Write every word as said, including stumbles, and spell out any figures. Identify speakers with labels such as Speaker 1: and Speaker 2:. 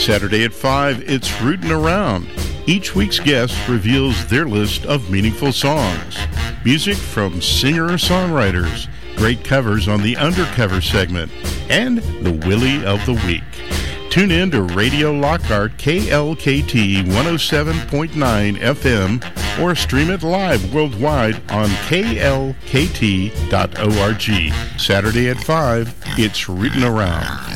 Speaker 1: Saturday at five, it's Rootin' Around. Each week's guest reveals their list of meaningful songs. Music from singer-songwriters, great covers on the Undercover segment, and the Willie of the Week. Tune in to Radio Lockhart K L K T one oh seven point nine F M or stream it live worldwide on K L K T dot org. Saturday at five, it's Rootin' Around.